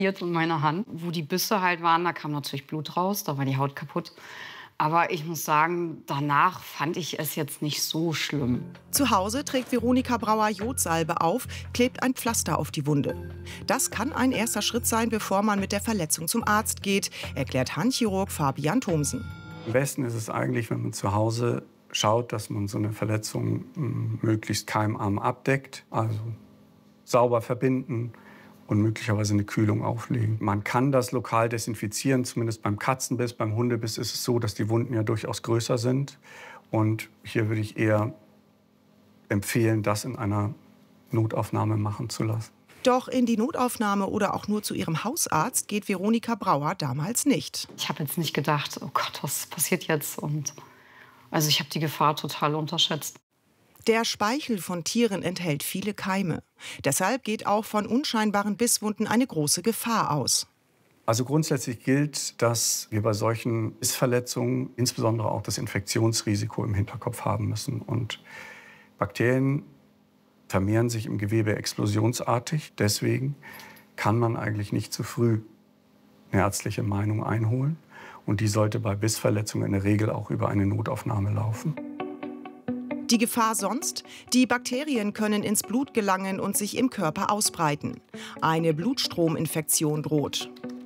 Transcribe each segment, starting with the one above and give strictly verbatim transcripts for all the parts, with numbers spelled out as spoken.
Hier und meine Hand, wo die Bisse halt waren, da kam natürlich Blut raus, da war die Haut kaputt. Aber ich muss sagen, danach fand ich es jetzt nicht so schlimm. Zu Hause trägt Veronika Brauer Jodsalbe auf, klebt ein Pflaster auf die Wunde. Das kann ein erster Schritt sein, bevor man mit der Verletzung zum Arzt geht, erklärt Handchirurg Fabian Thomsen. Am besten ist es eigentlich, wenn man zu Hause schaut, dass man so eine Verletzung m, möglichst keimarm abdeckt, also sauber verbinden und möglicherweise eine Kühlung auflegen. Man kann das lokal desinfizieren, zumindest beim Katzenbiss. Beim Hundebiss ist es so, dass die Wunden ja durchaus größer sind. Und hier würde ich eher empfehlen, das in einer Notaufnahme machen zu lassen. Doch in die Notaufnahme oder auch nur zu ihrem Hausarzt geht Veronika Brauer damals nicht. Ich habe jetzt nicht gedacht, oh Gott, was passiert jetzt? Und also ich habe die Gefahr total unterschätzt. Der Speichel von Tieren enthält viele Keime. Deshalb geht auch von unscheinbaren Bisswunden eine große Gefahr aus. Also grundsätzlich gilt, dass wir bei solchen Bissverletzungen insbesondere auch das Infektionsrisiko im Hinterkopf haben müssen. Und Bakterien vermehren sich im Gewebe explosionsartig. Deswegen kann man eigentlich nicht zu früh eine ärztliche Meinung einholen. Und die sollte bei Bissverletzungen in der Regel auch über eine Notaufnahme laufen. Die Gefahr sonst? Die Bakterien können ins Blut gelangen und sich im Körper ausbreiten. Eine Blutstrominfektion droht.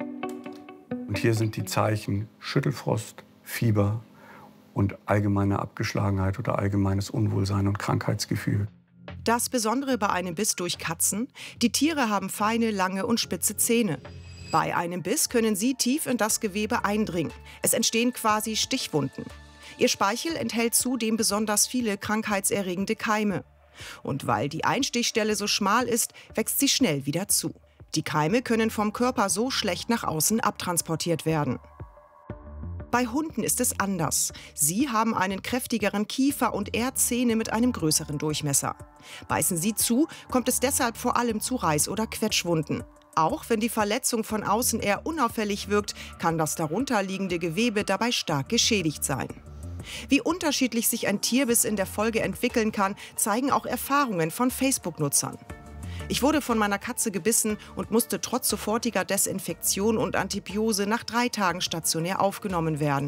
Und hier sind die Zeichen Schüttelfrost, Fieber und allgemeine Abgeschlagenheit oder allgemeines Unwohlsein und Krankheitsgefühl. Das Besondere bei einem Biss durch Katzen: Die Tiere haben feine, lange und spitze Zähne. Bei einem Biss können sie tief in das Gewebe eindringen. Es entstehen quasi Stichwunden. Ihr Speichel enthält zudem besonders viele krankheitserregende Keime. Und weil die Einstichstelle so schmal ist, wächst sie schnell wieder zu. Die Keime können vom Körper so schlecht nach außen abtransportiert werden. Bei Hunden ist es anders. Sie haben einen kräftigeren Kiefer und eher Zähne mit einem größeren Durchmesser. Beißen sie zu, kommt es deshalb vor allem zu Reiß- oder Quetschwunden. Auch wenn die Verletzung von außen eher unauffällig wirkt, kann das darunterliegende Gewebe dabei stark geschädigt sein. Wie unterschiedlich sich ein Tierbiss in der Folge entwickeln kann, zeigen auch Erfahrungen von Facebook-Nutzern. Ich wurde von meiner Katze gebissen und musste trotz sofortiger Desinfektion und Antibiose nach drei Tagen stationär aufgenommen werden.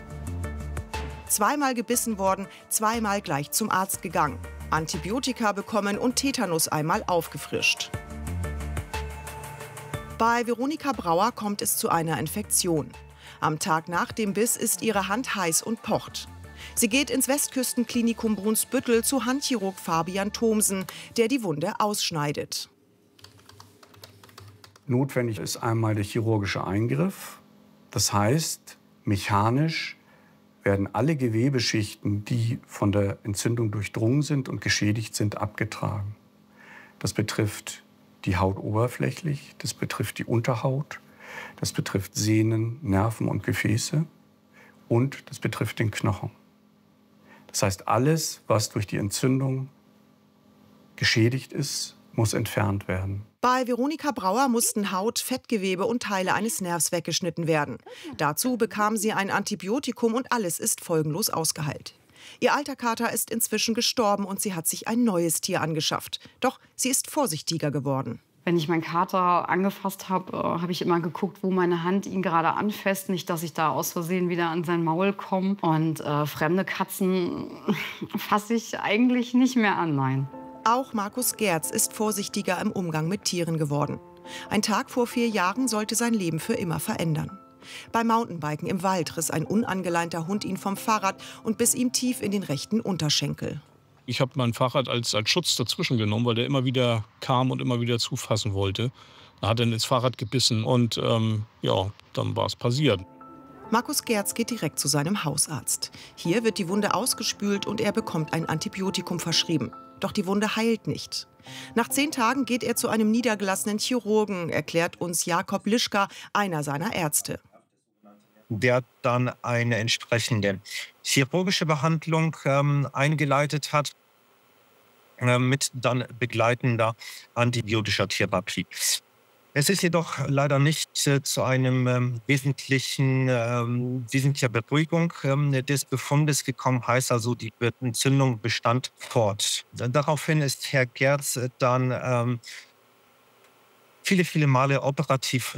Zweimal gebissen worden, zweimal gleich zum Arzt gegangen. Antibiotika bekommen und Tetanus einmal aufgefrischt. Bei Veronika Brauer kommt es zu einer Infektion. Am Tag nach dem Biss ist ihre Hand heiß und pocht. Sie geht ins Westküstenklinikum Brunsbüttel zu Handchirurg Fabian Thomsen, der die Wunde ausschneidet. Notwendig ist einmal der chirurgische Eingriff. Das heißt, mechanisch werden alle Gewebeschichten, die von der Entzündung durchdrungen sind und geschädigt sind, abgetragen. Das betrifft die Haut oberflächlich, das betrifft die Unterhaut, das betrifft Sehnen, Nerven und Gefäße und das betrifft den Knochen. Das heißt, alles, was durch die Entzündung geschädigt ist, muss entfernt werden. Bei Veronika Brauer mussten Haut, Fettgewebe und Teile eines Nervs weggeschnitten werden. Dazu bekam sie ein Antibiotikum und alles ist folgenlos ausgeheilt. Ihr alter Kater ist inzwischen gestorben und sie hat sich ein neues Tier angeschafft. Doch sie ist vorsichtiger geworden. Wenn ich meinen Kater angefasst habe, äh, habe ich immer geguckt, wo meine Hand ihn gerade anfasst. Nicht, dass ich da aus Versehen wieder an sein Maul komme. Und äh, fremde Katzen fasse ich eigentlich nicht mehr an, nein. Auch Markus Gerz ist vorsichtiger im Umgang mit Tieren geworden. Ein Tag vor vier Jahren sollte sein Leben für immer verändern. Beim Mountainbiken im Wald riss ein unangeleinter Hund ihn vom Fahrrad und biss ihm tief in den rechten Unterschenkel. Ich habe mein Fahrrad als, als Schutz dazwischen genommen, weil der immer wieder kam und immer wieder zufassen wollte. Da hat er ins Fahrrad gebissen und ähm, ja, dann war es passiert. Markus Gerz geht direkt zu seinem Hausarzt. Hier wird die Wunde ausgespült und er bekommt ein Antibiotikum verschrieben. Doch die Wunde heilt nicht. Nach zehn Tagen geht er zu einem niedergelassenen Chirurgen, erklärt uns Jakob Lischka, einer seiner Ärzte. Der dann eine entsprechende chirurgische Behandlung ähm, eingeleitet hat, äh, mit dann begleitender antibiotischer Therapie. Es ist jedoch leider nicht äh, zu einem ähm, wesentlichen, ähm, wesentlicher Beruhigung ähm, des Befundes gekommen. Heißt also, die Entzündung bestand fort. Daraufhin ist Herr Gerz dann ähm, viele, viele Male operativ